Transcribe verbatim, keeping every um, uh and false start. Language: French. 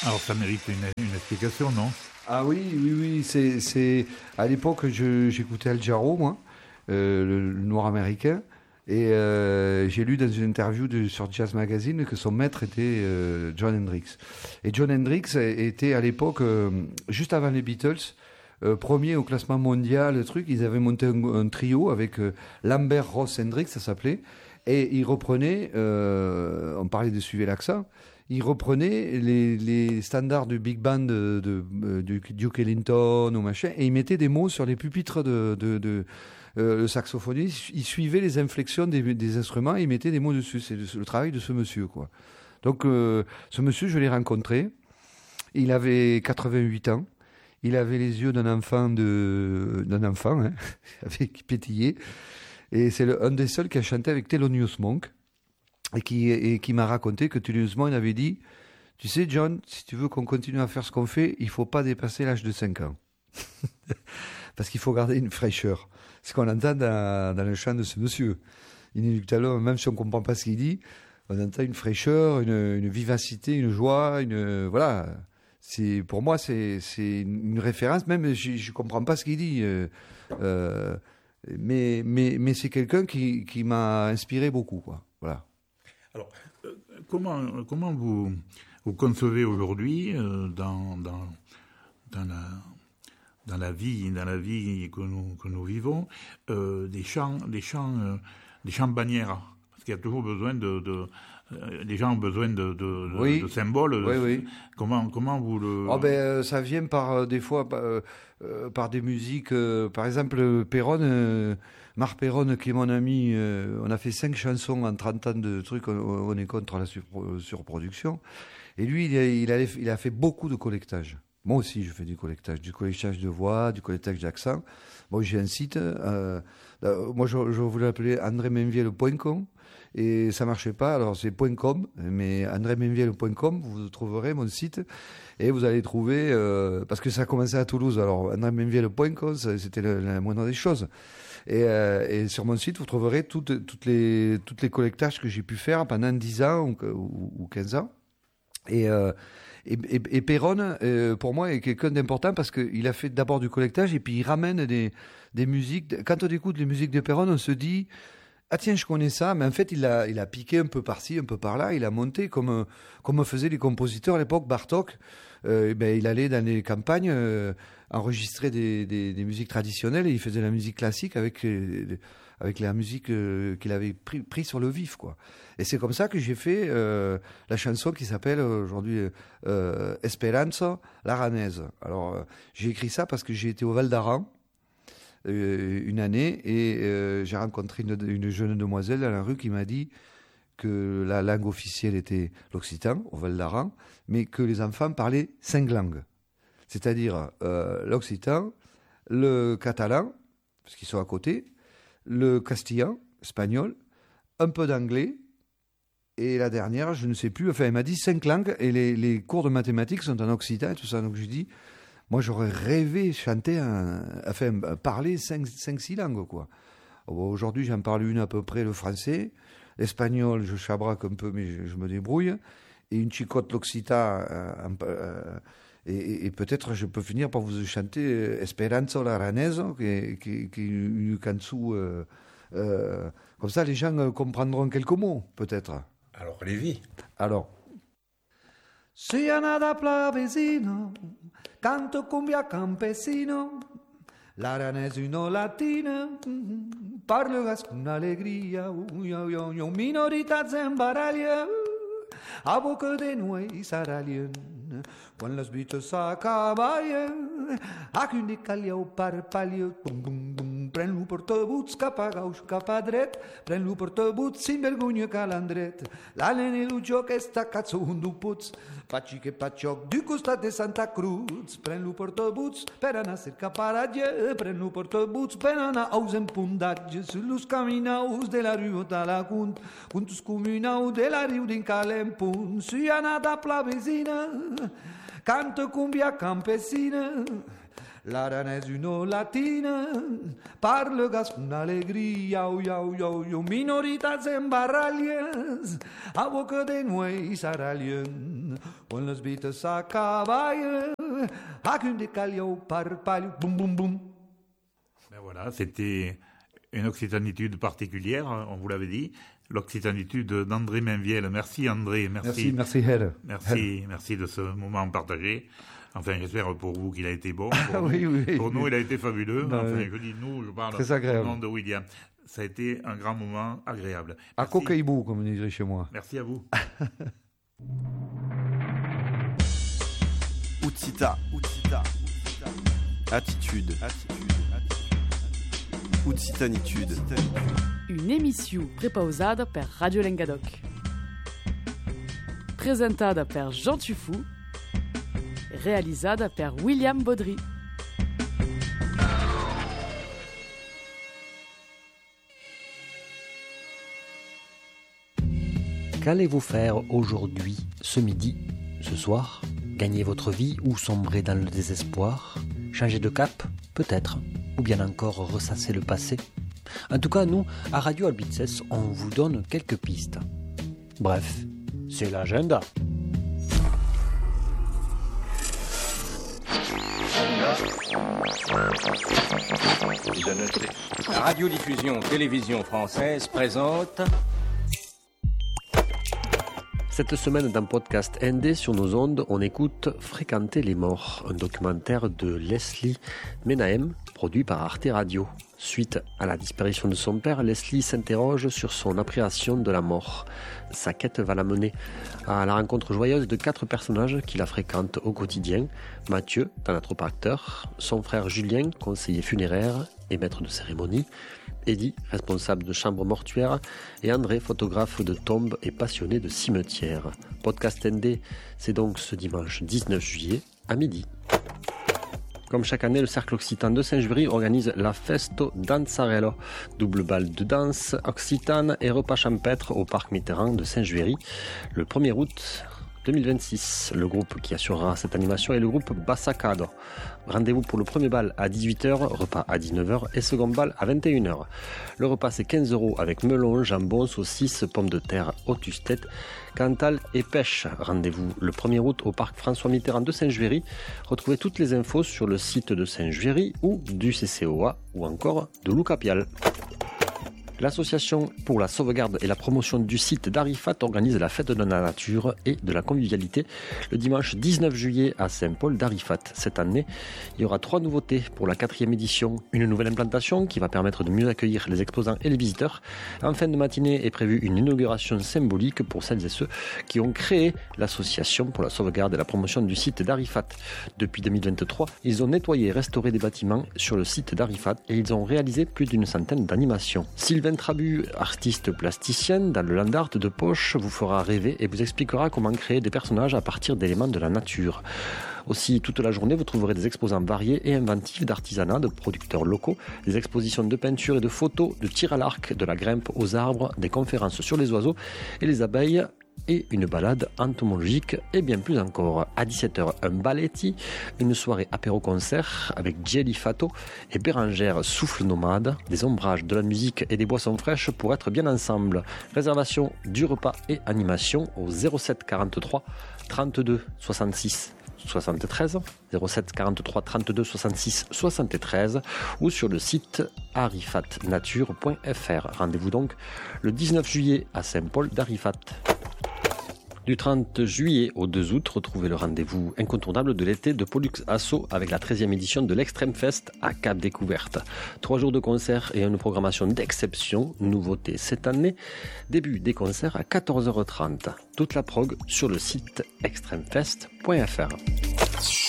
Alors ça mérite une, une explication, non? Ah oui, oui, oui. C'est, c'est... À l'époque, je, j'écoutais Al Jarreau, moi, euh, le, le noir américain. Et euh, j'ai lu dans une interview de, sur Jazz Magazine que son maître était euh, John Hendrix. Et John Hendrix était à l'époque, euh, juste avant les Beatles, euh, premier au classement mondial, le truc. Ils avaient monté un, un trio avec euh, Lambert, Ross, Hendrix, ça s'appelait. Et ils reprenaient, euh, on parlait de suivre l'accent, ils reprenaient les, les standards du big band de, de, de, de Duke Ellington ou machin, et ils mettaient des mots sur les pupitres de... de, de Euh, le saxophoniste, il suivait les inflexions des, des instruments et il mettait des mots dessus. C'est le, le travail de ce monsieur, quoi. Donc, euh, ce monsieur, je l'ai rencontré. Il avait quatre-vingt-huit ans. Il avait les yeux d'un enfant, de, d'un enfant, hein, qui pétillait. Et c'est le, un des seuls qui a chanté avec Thelonious Monk et qui, et qui m'a raconté que Thelonious Monk avait dit, tu sais, John, si tu veux qu'on continue à faire ce qu'on fait, il faut pas dépasser l'âge de cinq ans. Parce qu'il faut garder une fraîcheur. C'est ce qu'on entend dans, dans le chant de ce monsieur. Inéluctablement, même si on ne comprend pas ce qu'il dit, on entend une fraîcheur, une, une vivacité, une joie, une voilà. C'est, pour moi, c'est, c'est une référence, même je ne comprends pas ce qu'il dit. Euh, euh, mais, mais, mais c'est quelqu'un qui, qui m'a inspiré beaucoup, quoi. Voilà. Alors, euh, comment, comment vous, vous concevez aujourd'hui, euh, dans, dans, dans la... dans la vie, dans la vie que nous, que nous vivons, euh, des chants, des chants, euh, des chants bannières, parce qu'il y a toujours besoin de, de euh, les gens ont besoin de, de, oui. de symboles. Oui, oui. Comment, comment vous le... Oh ben, euh, ça vient par euh, des fois euh, euh, par des musiques. Euh, par exemple, Perron, euh, Marc Perron, qui est mon ami, euh, on a fait cinq chansons en trente ans de trucs. On, on est contre la surpro- surproduction. Et lui, il a, il a, il a fait beaucoup de collectage. Moi aussi, je fais du collectage, du collectage de voix, du collectage d'accent. Bon, j'ai un site. Euh, euh, moi, je, je voulais l'appeler andré menviel point com et ça marchait pas. Alors, c'est .com, mais andré menviel point com, vous trouverez mon site et vous allez trouver, euh, parce que ça a commencé à Toulouse. Alors, andré menviel point com, c'était la, la moindre des choses. Et, euh, et sur mon site, vous trouverez toutes, toutes les, toutes les collectages que j'ai pu faire pendant dix ans ou, ou, ou quinze ans. Et, euh, Et, et, et Perron, euh, pour moi, est quelqu'un d'important parce qu'il a fait d'abord du collectage et puis il ramène des, des musiques. Quand on écoute les musiques de Perron, on se dit « Ah tiens, je connais ça », mais en fait, il a, il a piqué un peu par-ci, un peu par-là, il a monté comme, comme faisaient les compositeurs à l'époque. Bartók, euh, ben, il allait dans les campagnes euh, enregistrer des, des, des musiques traditionnelles et il faisait la musique classique avec... Euh, avec la musique euh, qu'il avait pris, pris sur le vif, quoi. Et c'est comme ça que j'ai fait euh, la chanson qui s'appelle aujourd'hui euh, Esperanza Laranaise. Alors, euh, j'ai écrit ça parce que j'ai été au Val d'Aran euh, une année et euh, j'ai rencontré une, une jeune demoiselle dans la rue qui m'a dit que la langue officielle était l'occitan, au Val d'Aran, mais que les enfants parlaient cinq langues. C'est-à-dire euh, l'occitan, le catalan, parce qu'ils sont à côté, le castillan, espagnol, un peu d'anglais, et la dernière, je ne sais plus, enfin, elle m'a dit cinq langues, et les, les cours de mathématiques sont en occitan et tout ça. Donc je dis, moi j'aurais rêvé chanter, un, enfin, parler cinq, cinq, six langues, quoi. Aujourd'hui, j'en parle une à peu près, le français, l'espagnol, je chabraque un peu, mais je, je me débrouille, et une chicotte l'occitan, euh, euh, Et, et, et peut-être je peux finir par vous chanter Esperanza Laranaise, qui, qui, qui est une canzone. Euh, euh, comme ça, les gens comprendront quelques mots, peut-être. Alors, Lévi. Alors. Siana plavesino, canto cumbia campesino, l'aranese uno latina, parlo con allegria, un minorità zembaralia, a boca de noi saralien. Quan les bites s'acabaien, a qu'une calia au parpalio, bum, bum, bum, pren-lo per tabuts cap a gauch, cap a dret, pren-lo per tabuts sin vergonya calandret. La nene lo joc esta canzone du puts, faci che pacioc du costat de Santa Cruz, pren-lo per tabuts per anar cerca paratge, pren-lo per tabuts per anar aus en pundatge, sus caminaus de la riu de la Cunt, juntos comunau de la riu din Calempun, si anat a plavesina, canto cumbia campesina, La donna è una latina, parla con allegria, yo, yo, yo, yo, minoritats embarralles, a boca de noi saralien, quan les vites s'acabaien, a qu'un de callio parpalio, boum, boum, boum. Ben voilà, c'était une occitanitude particulière, on vous l'avait dit, l'occitanitude d'André Mainviel. Merci André, merci. Merci, merci Herr. Merci, merci de ce moment partagé. Enfin, j'espère pour vous qu'il a été bon. Pour, oui, nous, oui. pour nous, il a été fabuleux. Non, enfin, oui. je dis nous, je parle Très agréable. au nom de William. Ça a été un grand moment agréable. À Merci. Cocaïbou, comme on dirait chez moi. Merci à vous. Utsita, Utsita, attitude, attitude, Utsitanitude. Une émission prepausada per Radio Lengadoc. Presentada per Jean Tufou. Realizada per William Baudry. Qu'allez-vous faire aujourd'hui, ce midi, ce soir? Gagner votre vie ou sombrer dans le désespoir? Changer de cap? Peut-être. Ou bien encore ressasser le passé? En tout cas, nous, à Radio Albitzès, on vous donne quelques pistes. Bref, c'est l'agenda. La radiodiffusion télévision française présente... Cette semaine, dans Podcast N D sur nos ondes, on écoute Fréquenter les morts, un documentaire de Leslie Menahem, produit par Arte Radio. Suite à la disparition de son père, Leslie s'interroge sur son appréhension de la mort. Sa quête va la mener à la rencontre joyeuse de quatre personnages qui la fréquentent au quotidien. Mathieu, thanatopracteur, son frère Julien, conseiller funéraire et maître de cérémonie, Eddy, responsable de chambre mortuaire, et André, photographe de tombes et passionné de cimetières. Podcast N D, c'est donc ce dimanche dix-neuf juillet à midi. Comme chaque année, le Cercle Occitan de Saint-Juéry organise la Festo Danzarello, double bal de danse occitane et repas champêtre au Parc Mitterrand de Saint-Juéry, le premier août deux mille vingt-six. Le groupe qui assurera cette animation est le groupe Bassacado. Rendez-vous pour le premier bal à dix-huit heures, repas à dix-neuf heures et second bal à vingt et une heures. Le repas c'est quinze euros avec melon, jambon, saucisses, pommes de terre, haute-tête, Cantal et pêche. Rendez-vous le premier août au parc François Mitterrand de Saint-Juéry. Retrouvez toutes les infos sur le site de Saint-Juéry ou du C C O A ou encore de Loucapial. L'association pour la sauvegarde et la promotion du site d'Arifat organise la fête de la nature et de la convivialité le dimanche dix-neuf juillet à Saint-Paul d'Arifat. Cette année, il y aura trois nouveautés pour la quatrième édition. Une nouvelle implantation qui va permettre de mieux accueillir les exposants et les visiteurs. En fin de matinée est prévue une inauguration symbolique pour celles et ceux qui ont créé l'association pour la sauvegarde et la promotion du site d'Arifat. Depuis deux mille vingt-trois, ils ont nettoyé et restauré des bâtiments sur le site d'Arifat et ils ont réalisé plus d'une centaine d'animations. Sylvain Trabu, artiste plasticienne dans le land art de poche, vous fera rêver et vous expliquera comment créer des personnages à partir d'éléments de la nature. Aussi, toute la journée, vous trouverez des exposants variés et inventifs d'artisanat, de producteurs locaux, des expositions de peinture et de photos, de tir à l'arc, de la grimpe aux arbres, des conférences sur les oiseaux et les abeilles, et une balade entomologique et bien plus encore. À dix-sept heures, un balletti, une soirée apéro-concert avec Jelly Fato et Bérangère Souffle Nomade, des ombrages, de la musique et des boissons fraîches pour être bien ensemble. Réservation du repas et animation au zéro sept quarante-trois trente-deux soixante-six soixante-treize, zéro sept quarante-trois trente-deux soixante-six soixante-treize ou sur le site arifatnature point f r. Rendez-vous donc le dix-neuf juillet à Saint-Paul d'Arifat. Du trente juillet au deux août, retrouvez le rendez-vous incontournable de l'été de Pollux Asso avec la treizième édition de l'Extrême Fest à Cap Découverte. Trois jours de concerts et une programmation d'exception, nouveauté cette année. Début des concerts à quatorze heures trente. Toute la prog sur le site extrême fest point f r.